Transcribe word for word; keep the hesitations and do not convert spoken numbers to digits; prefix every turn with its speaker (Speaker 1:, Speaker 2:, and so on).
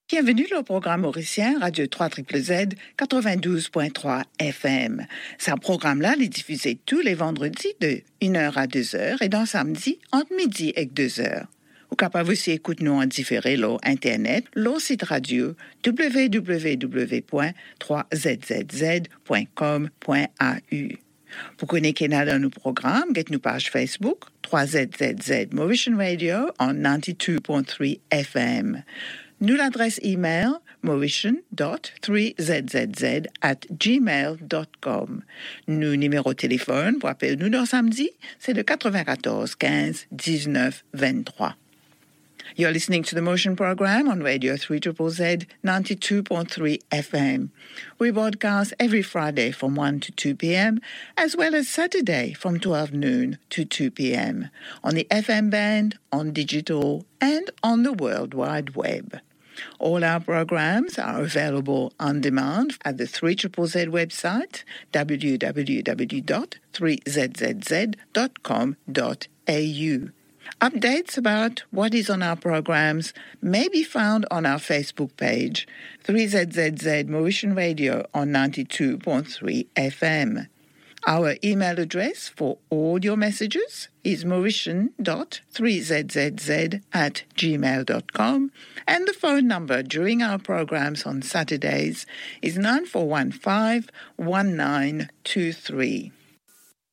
Speaker 1: Bienvenue au programme mauricien Radio trois Z Z quatre-vingt-douze point trois F M. Ce programme-là est diffusé tous les vendredis de une heure à deux heures et dans samedi entre midi et deux heures. Vous capable aussi écouter nous en différé sur Internet, le site radio w w w point trois z z z point com point a u. Pour connaître dans nos programmes, get nous page Facebook trois Z Z Z Mauritian Radio en quatre-vingt-douze point trois F M. Nous l'adresse email mauritian dot three z z z at gmail dot com. Nous numéro de téléphone pour appeler nous dans samedi, c'est le quatre-vingt-quatorze quinze dix-neuf vingt-trois. You're listening to the Motion Program on Radio three Z Z Z ninety-two point three F M. We broadcast every Friday from one to two p.m. as well as Saturday from twelve noon to two p.m. on the F M band, on digital, and on the World Wide Web. All our programs are available on demand at the three Z Z Z website, w w w dot three z z z dot com dot a u. Updates about what is on our programs may be found on our Facebook page, three Z Z Z Mauritian Radio on ninety-two point three F M. Our email address for all your messages is mauritian dot three z z z at gmail dot com, and the phone number during our programs on Saturdays is nine four one five one nine two three.